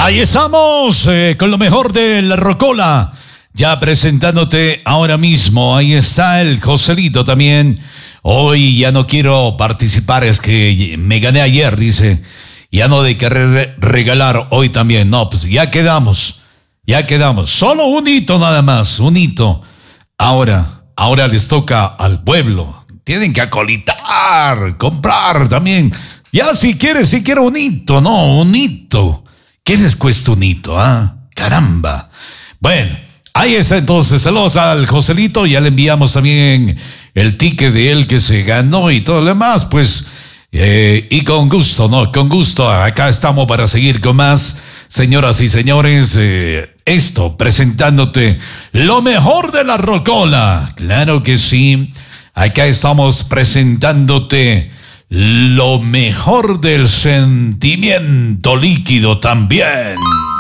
Ahí estamos con lo mejor de la Rocola. Ya presentándote ahora mismo. Ahí está el Joselito también. Hoy ya no quiero participar, es que me gané ayer, dice. Ya no de querer regalar hoy también. No, pues ya quedamos. Ya quedamos. Solo un hito nada más, un hito. Ahora les toca al pueblo. Tienen que acolitar, comprar también. Ya si quiero un hito, no, un hito. ¿Qué les cuesta un hito, Caramba. Bueno, ahí está entonces. Saludos al Joselito. Ya le enviamos también el ticket de él que se ganó y todo lo demás. Pues, y con gusto, ¿no? Con gusto. Acá estamos para seguir con más. Señoras y señores, esto presentándote lo mejor de la Rocola. Claro que sí. Acá estamos presentándote lo mejor del sentimiento líquido también.